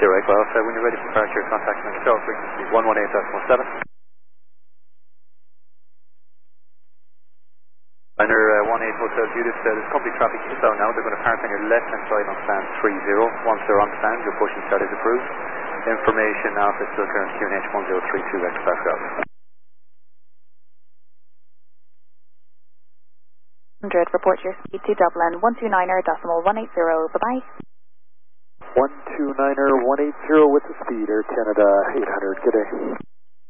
Golf. When you're ready for departure, contact me on frequency 118.17. Liner 18 Hotel Judith, there's company traffic eastbound now. They're going to park on your left-hand side on stand 30. Once they're on stand, your pushing start is approved. Information Alpha still current QNH 1032 Vector Pascal. 100, report your speed to Dublin 129.180, bye-bye. 129er 180 with the speed, Air Canada 800, good day.